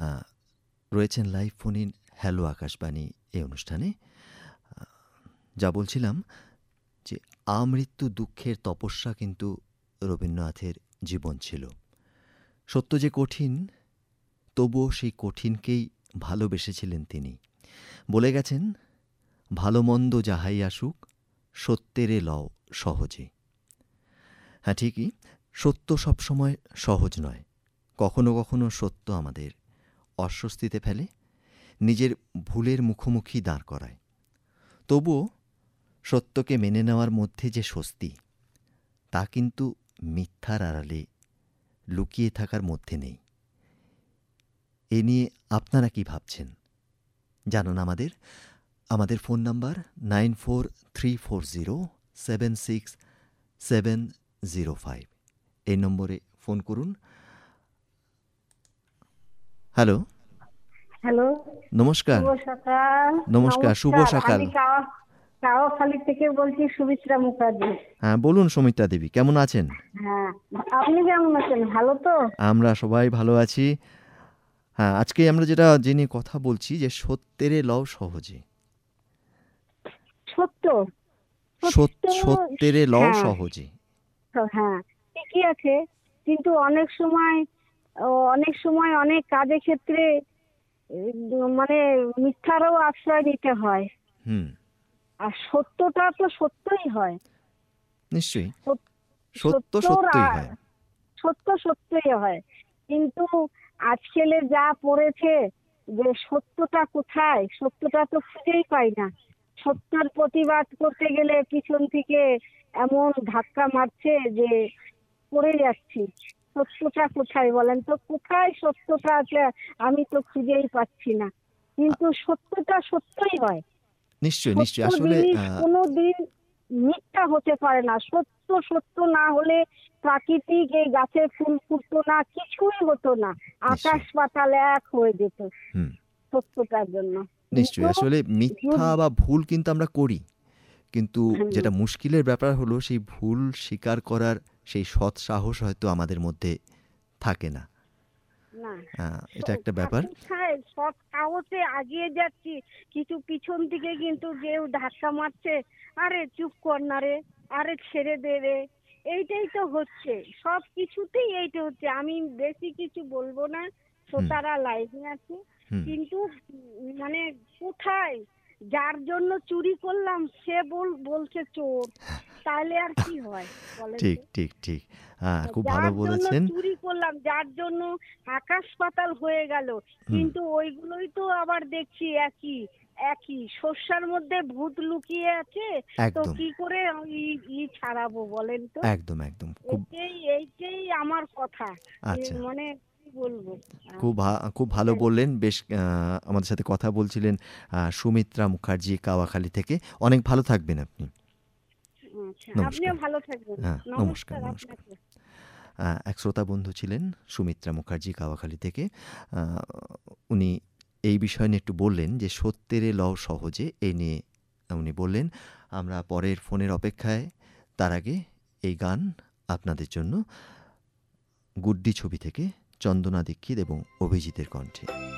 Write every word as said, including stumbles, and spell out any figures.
রয়েছেন live phone in hello Akashvani এই অনুষ্ঠানে। যা বলছিলাম যে আমৃত্যু দুঃখের তপস্যা কিন্তু রবীন্দ্রনাথের জীবন ছিল। সত্য যে কঠিন, তবুও সেই কঠিনকেই ভালোবেসেছিলেন তিনি। বলে গেছেন, ভালো মন্দ যাহাই আসুক, সত্যেরে লও সহজে। হ্যাঁ, ঠিকই, সত্য সবসময় সহজ নয়। কখনো কখনো সত্য আমাদের অস্বস্তিতে ফেলে, নিজের ভুলের মুখোমুখি দাঁড় করায়। তবুও সত্যকে মেনে নেওয়ার মধ্যে যে স্বস্তি, তা কিন্তু মিথ্যার আড়ালে লুকিয়ে থাকার মধ্যে নেই। এ নিয়ে আপনারা কি ভাবছেন জানান আমাদের। আমাদের phone number nine four three four zero seven six seven zero five. এই নম্বরে ফোন করুন। হ্যালো হ্যালো, নমস্কার। শুভ সকাল। নমস্কার, শুভ সকাল। আমি কাওয়াখালী থেকে বলছি, সুমিত্রা মুখার্জি। হ্যাঁ, বলুন সুমিত্রা দেবী, কেমন আছেন? হ্যাঁ, আপনি কেমন আছেন? ভালো তো? আমরা সবাই ভালো আছি। হ্যাঁ, আজকে আমরা যেটা জেনে কথা বলছি যে সত্যেরে লও সহজে। সত্য সত্যেরে লও সহজে। হ্যাঁ, ঠিকই আছে, কিন্তু অনেক সময় অনেক সময় অনেক কাজের ক্ষেত্রে মানে মিথ্যারও আশ্রয় নিতে হয়। হুম। আর সত্যটা তো সত্যই হয়। নিশ্চয়ই সত্য সত্যই হয়। সত্য সত্যই হয়, কিন্তু আজকালে যা পড়েছে যে সত্যটা কোথায়, সত্যটা তো খুঁজেই পাই না। সত্যের প্রতিবাদ করতে গেলে পিছন থেকে এমন ধাক্কা মারছে যে পড়ে যাচ্ছি। সত্যটা কোথায় বলেন তো, কোথায় সত্যটা আছে আমি তো খুঁজেই পাচ্ছি না। কিন্তু সত্যটা সত্যই হয়। নিশ্চয়ই নিশ্চয়ই। আসলে কোনোদিন মিথ্যা হতে পারে না। সত্য সত্য না হলে প্রাকৃতিক এই গাছের ফুল ফুটতো না, কিছুই হতো না, আকাশ পাতাল এক হয়ে যেত সত্যটার জন্য। নিশ্চয়ই। আসলে মিথ্যা বা ভুল কিন্তু আমরা করি, কিন্তু যেটা মুশকিলের ব্যাপার হলো সেই ভুল স্বীকার করার সেই সৎ সাহস হয়তো আমাদের মধ্যে থাকে না। এটা একটা ব্যাপার। সৎ সাহসে আগিয়ে যাচ্ছি, কিছু পিছন থেকে কিন্তু কেউ ধাক্কা মারছে, আরে চুপ কর না রে, আরে ছেড়ে দে রে। এইটাই তো হচ্ছে, সব কিছুতেই এইটা হচ্ছে। আমি বেশি কিছু বলবো না, শ্রোতারা লাইনে আছে, কিন্তু মানে কোথায় যার জন্য চুরি করলাম সে বল বলছে চোর, তাহলে আর কি হয় বলেন? ঠিক ঠিক ঠিক। হ্যাঁ, খুব ভালো বলেছেন। চুরি করলাম যার জন্য আকাশ পাতাল হয়ে গেল, কিন্তু ওইগুলোই তো আবার দেখছি একই একই শস্যার মধ্যে ভূত লুকিয়ে আছে, তো কি করে ই ছাড়াবো বলেন তো? একদম একদম। এইটাই এইটাই আমার কথা। মানে বলবো, খুব খুব ভালো বললেন। বেশ, আমাদের সাথে কথা বলছিলেন সুমিত্রা মুখার্জি কাওয়াখালী থেকে। অনেক ভালো থাকবেন আপনি। আপনিও ভালো থাকবেন। নমস্কার নমস্কার। এক শ্রোতা বন্ধু ছিলেন সুমিত্রা মুখার্জি কাওয়াখালী থেকে। উনি এই বিষয় নিয়ে একটু বললেন যে সত্যেরে লও সহজে, এই নিয়ে উনি বললেন। আমরা পরের ফোনের অপেক্ষায়। তার আগে এই গান আপনাদের জন্য, গুড্ডি ছবি থেকে, চন্দনা দীক্ষিত এবং অভিজিতের কণ্ঠে।